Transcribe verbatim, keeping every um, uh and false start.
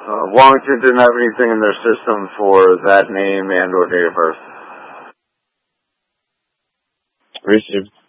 Uh, Wellington didn't have anything in their system for that name and or date of birth. Received.